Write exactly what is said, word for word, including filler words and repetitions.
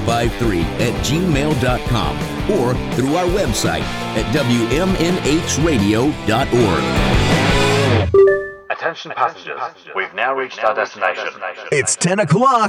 five three at gmail dot com or through our website at w m n h radio dot org. Attention passengers, we've now reached our destination. It's ten o'clock.